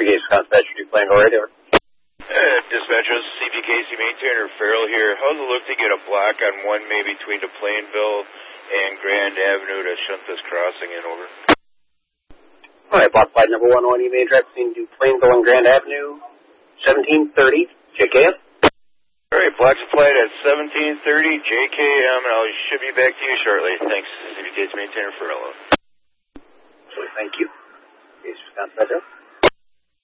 CPK Wisconsin Dispatcher, Plainville Radio. Dispatcher, this is CPKC Maintainer Farrell here. How's it look to get a block on 1 May between the Plainville and Grand Avenue to shunt this crossing in over? All right, block flight number 11, you may drive between Plainville and Grand Avenue, 1730, JKM. All right, block flight at 1730, JKM, and I'll ship you back to you shortly. Thanks, CPKC Maintainer Farrell. Thank you. Wisconsin Dispatcher.